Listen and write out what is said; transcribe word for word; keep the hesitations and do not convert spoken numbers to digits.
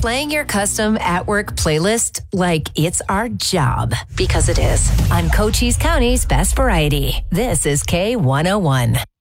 playing your custom at-work playlist like it's our job, because it is. On Cochise County's Best Variety, this is K one oh one.